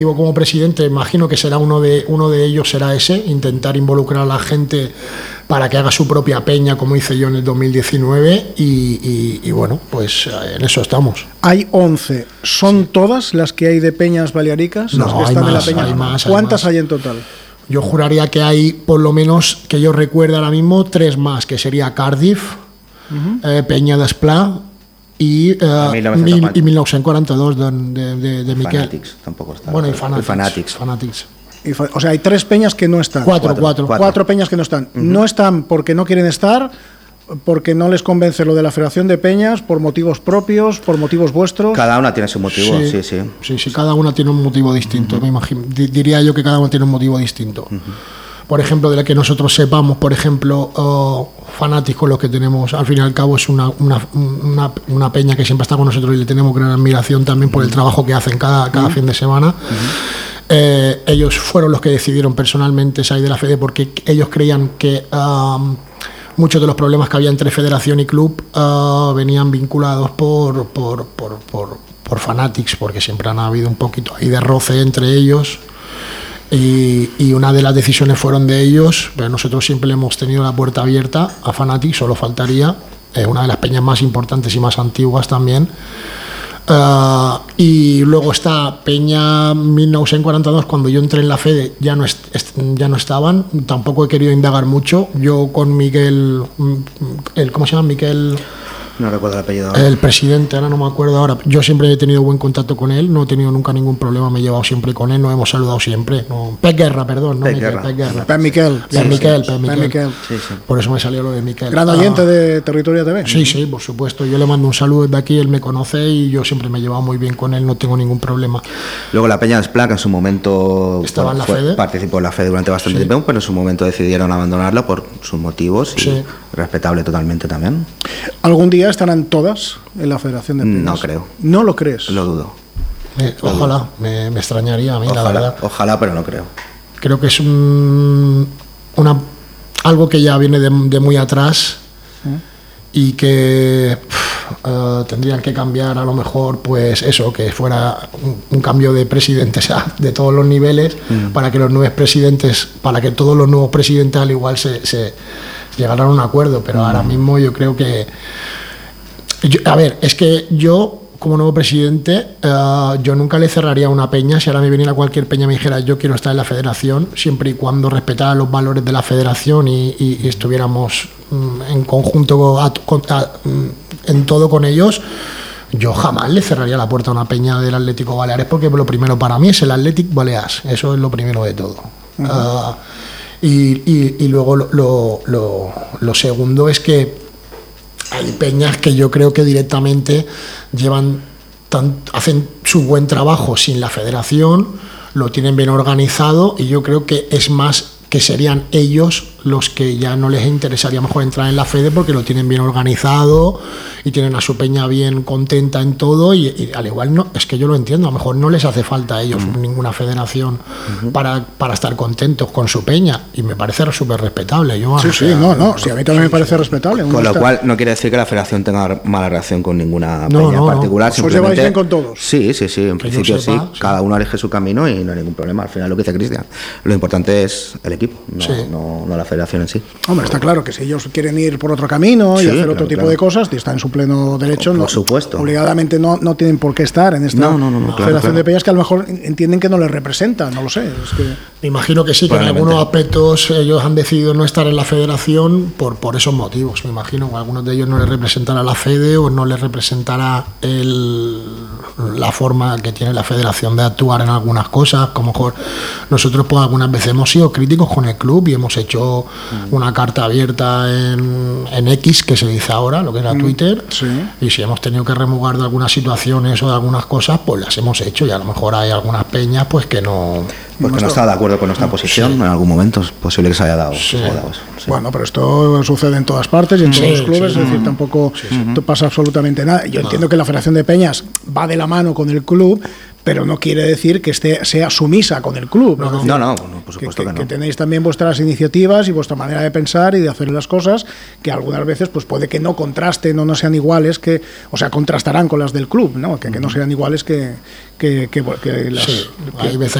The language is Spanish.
como presidente, imagino que será uno de ellos será ese, intentar involucrar a la gente para que haga su propia peña, como hice yo en el 2019, y bueno, pues en eso estamos. Hay 11. ¿Son todas las que hay de peñas balearicas? No, las que hay están más, en la peña. hay más. ¿Cuántas hay en total? Yo juraría que hay, por lo menos, que yo recuerdo ahora mismo, 3 más, que sería Cardiff, Peña d'Esplà, y 1942 de Miquel. Fanatics tampoco está. Bueno, y Fanatics. O sea, hay 3 peñas que no están. Cuatro peñas que no están. No están porque no quieren estar, porque no les convence lo de la Federación de Peñas, por motivos propios, por motivos vuestros. Cada una tiene su motivo, sí, cada una tiene un motivo distinto, me imagino. Diría yo que cada una tiene un motivo distinto. Por ejemplo, de la que nosotros sepamos, por ejemplo, Fanatics, con los que tenemos, al fin y al cabo, es una peña que siempre está con nosotros y le tenemos gran admiración también por el trabajo que hacen cada fin de semana. Ellos fueron los que decidieron personalmente salir de la FEDE porque ellos creían que muchos de los problemas que había entre federación y club venían vinculados por Fanatics, porque siempre han habido un poquito ahí de roce entre ellos. Y una de las decisiones fueron de ellos, pero nosotros siempre le hemos tenido la puerta abierta a Fanatics, solo faltaría, una de las peñas más importantes y más antiguas también. Y luego está Peña 1942, cuando yo entré en la FEDE ya no estaban, tampoco he querido indagar mucho. Yo con Miguel, ¿cómo se llama? Miquel... No recuerdo el apellido ahora. El presidente, ahora no me acuerdo ahora. Yo siempre he tenido buen contacto con él, no he tenido nunca ningún problema, me he llevado siempre con él, nos hemos saludado siempre. No, Pep Guerra, perdón, no Miquel. Sí. Por eso me salió lo de Miquel. Gran oyente de Territorio TV. Sí, por supuesto. Yo le mando un saludo desde aquí, él me conoce y yo siempre me he llevado muy bien con él, no tengo ningún problema. Luego la Peña d'Esplà, que en su momento estaba en la FEDE. Participó en la FEDE durante bastante tiempo, pero en su momento decidieron abandonarla por sus motivos y respetable totalmente también. ¿Algún día estarán todas en la Federación de Peñas? No creo. ¿No lo crees? Lo dudo. Ojalá, me extrañaría a mí, la verdad. Ojalá, pero no creo. Creo que es algo que ya viene de muy atrás y que tendrían que cambiar a lo mejor, pues eso, que fuera un cambio de presidentes de todos los niveles para que todos los nuevos presidentes al igual se llegaran a un acuerdo, pero ahora mismo yo creo que es que yo como nuevo presidente yo nunca le cerraría una peña. Si ahora me viniera cualquier peña y me dijera yo quiero estar en la federación, siempre y cuando respetara los valores de la federación y estuviéramos en conjunto en todo con ellos, yo jamás le cerraría la puerta a una peña del Atlético Baleares, porque lo primero para mí es el Athletic Balears, eso es lo primero de todo. Y luego lo segundo es que hay peñas que yo creo que directamente hacen su buen trabajo sin la federación, lo tienen bien organizado, y yo creo que es más que serían ellos los que ya no les interesaría mejor entrar en la FEDE porque lo tienen bien organizado y tienen a su peña bien contenta en todo, y al igual no, es que yo lo entiendo, a lo mejor no les hace falta a ellos ninguna federación para estar contentos con su peña, y me parece súper respetable. Sí, a mí también me parece respetable. Con lo cual no quiere decir que la federación tenga mala relación con ninguna peña en particular. ¿Os lleváis bien con todos? Sí, en principio sí, cada uno elige su camino y no hay ningún problema. Al final, lo que dice Cristian, lo importante es el equipo, no la federación en sí. Hombre, está claro que si ellos quieren ir por otro camino y hacer otro tipo de cosas, están en su pleno derecho. Por supuesto. Obligadamente no tienen por qué estar en esta federación de peñas, que a lo mejor entienden que no les representa, no lo sé. Me imagino que sí, que en algunos aspectos ellos han decidido no estar en la federación por esos motivos. Me imagino que a algunos de ellos no les representará la FEDE o no les representará la forma que tiene la federación de actuar en algunas cosas. Como mejor nosotros pues algunas veces hemos sido críticos con el club y hemos hecho una carta abierta en X, que se dice ahora, lo que era Twitter, y si hemos tenido que remugar de algunas situaciones o de algunas cosas, pues las hemos hecho, y a lo mejor hay algunas peñas pues que no... Porque no está de acuerdo con nuestra posición en algún momento, es posible que se haya dado. Bueno, pero esto sucede en todas partes y en todos los clubes, es decir, tampoco pasa absolutamente nada. Yo entiendo que la Federación de Peñas va de la mano con el club, pero no quiere decir que sea sumisa con el club. No, por supuesto que no. Que tenéis también vuestras iniciativas y vuestra manera de pensar y de hacer las cosas, que algunas veces pues puede que no contrasten o no sean iguales, o sea, contrastarán con las del club, ¿no? Que no sean iguales que las... Sí, hay veces